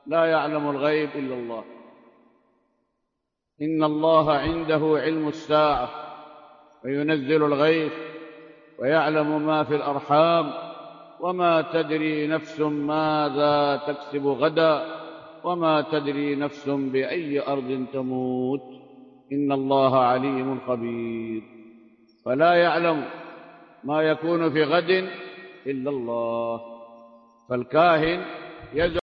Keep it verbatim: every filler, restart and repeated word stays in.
لا يعلم الغيب إلا الله. إن الله عنده علم الساعة وينزل الغيث ويعلم ما في الأرحام وما تدري نفس ماذا تكسب غدا وما تدري نفس بأي أرض تموت. إن الله عليم خبير. فلا يعلم ما يكون في غد إلا الله. فالكاهن يزعم